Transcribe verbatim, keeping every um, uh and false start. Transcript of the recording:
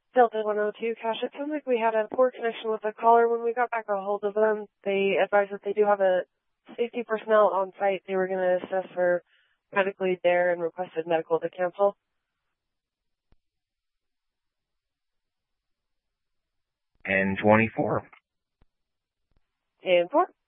Delta one oh two, Cash. It sounds like we had a poor connection with the caller when we got back a hold of them. They advised that they do have a safety personnel on site. They were going to assess for medically there and requested medical to cancel. And twenty-four. And four.